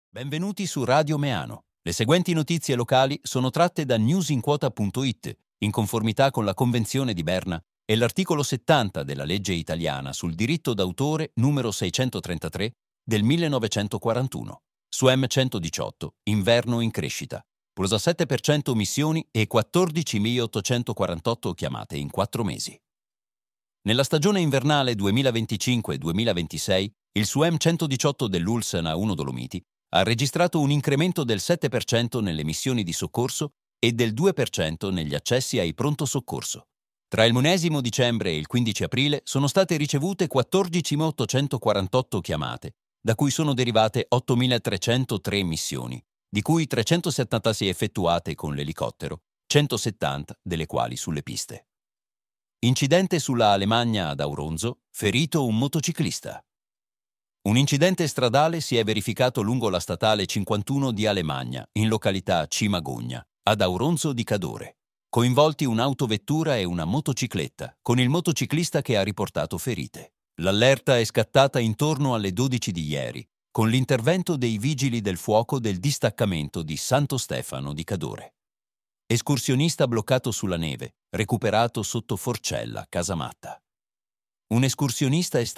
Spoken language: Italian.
Benvenuti su Radio Meano. Le seguenti notizie locali sono tratte da newsinquota.it, in conformità con la Convenzione di Berna e l'articolo 70 della legge italiana sul diritto d'autore numero 633 del 1941. Su M118, inverno in crescita. Plus 7% missioni e 14.848 chiamate in 4 mesi. Nella stagione invernale 2025-2026, il SUEM 118 dell'Ulsan A1 Dolomiti ha registrato un incremento del 7% nelle missioni di soccorso e del 2% negli accessi ai pronto soccorso. Tra il x dicembre e il 15 aprile sono state ricevute 14.848 chiamate, da cui sono derivate 8.303 missioni, di cui 376 effettuate con l'elicottero, 170 delle quali sulle piste. Incidente sulla Alemagna ad Auronzo, ferito un motociclista. Un incidente stradale si è verificato lungo la statale 51 di Alemagna, in località Cimagogna, ad Auronzo di Cadore. Coinvolti un'autovettura e una motocicletta, con il motociclista che ha riportato ferite. L'allerta è scattata intorno alle 12 di ieri, con l'intervento dei vigili del fuoco del distaccamento di Santo Stefano di Cadore. Escursionista bloccato sulla neve, recuperato sotto Forcella, Casamatta. Un escursionista è